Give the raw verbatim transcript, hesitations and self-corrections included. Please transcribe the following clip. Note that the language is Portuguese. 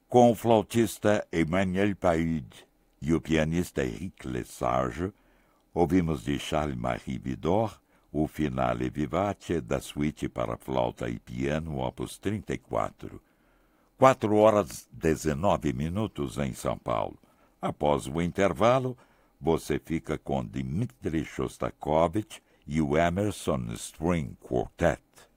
Com o flautista Emmanuel Paid e o pianista Eric Lesage, ouvimos de Charles-Marie Widor o Finale Vivace da suíte para flauta e piano, opus trinta e quatro. quatro horas dezenove minutos em São Paulo. Após o intervalo, você fica com Dmitri Shostakovich e o Emerson String Quartet.